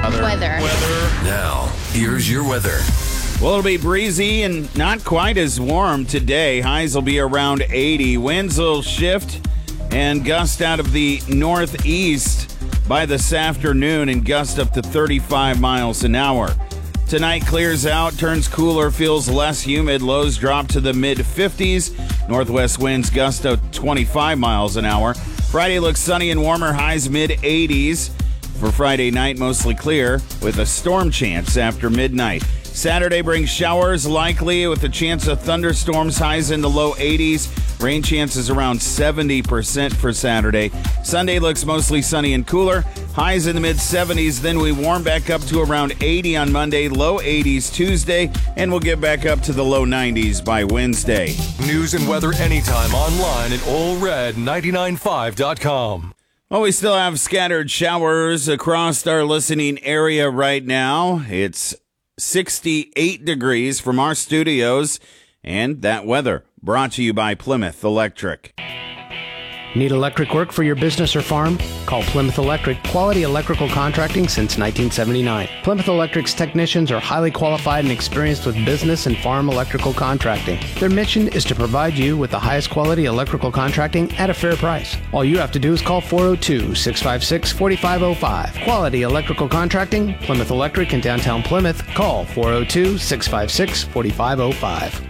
Weather. Now, here's your weather. Well, it'll be breezy and not quite as warm today. Highs will be around 80. Winds will shift and gust out of the northeast by this afternoon and gust up to 35 miles an hour. Tonight clears out, turns cooler, feels less humid. Lows drop to the mid-50s. Northwest winds gust up 25 miles an hour. Friday looks sunny and warmer, highs mid-80s. For Friday night, mostly clear with a storm chance after midnight. Saturday brings showers likely with a chance of thunderstorms, highs in the low 80s. Rain chances around 70% for Saturday. Sunday looks mostly sunny and cooler. Highs in the mid-70s. Then we warm back up to around 80 on Monday, low 80s Tuesday, and we'll get back up to the low 90s by Wednesday. News and weather anytime online at allred995.com. Well, we still have scattered showers across our listening area right now. It's 68 degrees from our studios, and that weather brought to you by Plymouth Electric. Need electric work for your business or farm? Call Plymouth Electric, quality electrical contracting since 1979. Plymouth Electric's technicians are highly qualified and experienced with business and farm electrical contracting. Their mission is to provide you with the highest quality electrical contracting at a fair price. All you have to do is call 402-656-4505. Quality electrical contracting, Plymouth Electric in downtown Plymouth. Call 402-656-4505.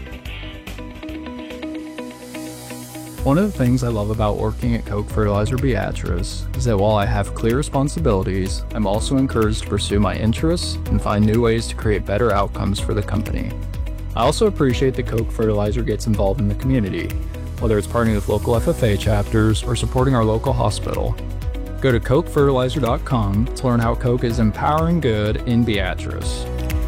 One of the things I love about working at Koch Fertilizer Beatrice is that while I have clear responsibilities, I'm also encouraged to pursue my interests and find new ways to create better outcomes for the company. I also appreciate that Koch Fertilizer gets involved in the community, whether it's partnering with local FFA chapters or supporting our local hospital. Go to kochfertilizer.com to learn how Koch is empowering good in Beatrice.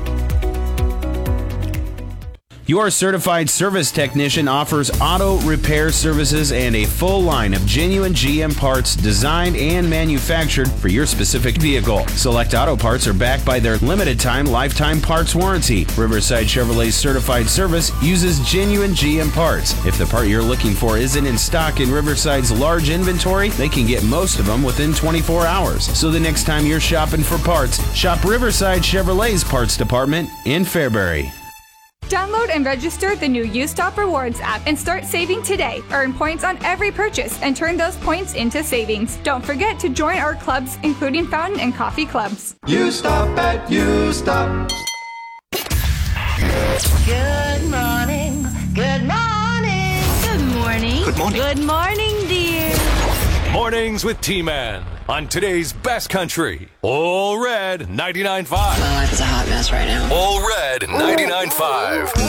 Your certified service technician offers auto repair services and a full line of genuine GM parts designed and manufactured for your specific vehicle. Select auto parts are backed by their limited-time lifetime parts warranty. Riverside Chevrolet's certified service uses genuine GM parts. If the part you're looking for isn't in stock in Riverside's large inventory, they can get most of them within 24 hours. So the next time you're shopping for parts, shop Riverside Chevrolet's parts department in Fairbury. Download and register the new U-Stop Rewards app and start saving today. Earn points on every purchase and turn those points into savings. Don't forget to join our clubs, including fountain and coffee clubs. U-Stop at U-Stop. Good morning. Good morning. Good morning. Good morning. Good morning, dear. Mornings with T-Man on today's best country. All Red 99.5. My life is a hot mess right now. All Red 99.5.